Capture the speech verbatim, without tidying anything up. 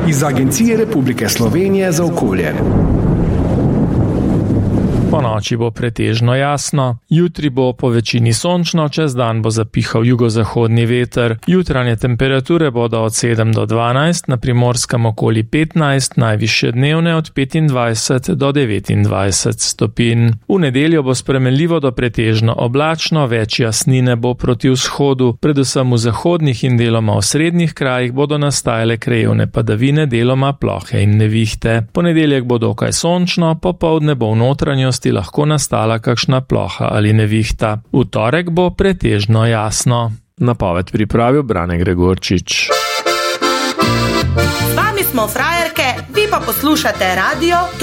iz Agencije Republike Slovenije za okolje. Po noči bo pretežno jasno, jutri bo po večini sončno, čez dan bo zapihal jugozahodni veter. Jutranje temperature bodo od sedem do dvanajst, na Primorskem okoli petnajst, najvišje dnevne od petindvajset do devetindvajset stopinj. V nedeljo bo spremenljivo do pretežno oblačno, več jasnine bo proti vzhodu, predvsem v zahodnih in deloma v srednjih krajih bodo nastajale krajevne padavine, deloma plohe in nevihte. Ponedeljek bo dokaj sončno, popoldne bo v notranjosti lahko nastala kakšna ploha ali nevihta. V torek bo pretežno jasno. Napoved pripravil Brane Gregorčič. S vami smo frajerke, vi pa poslušate radio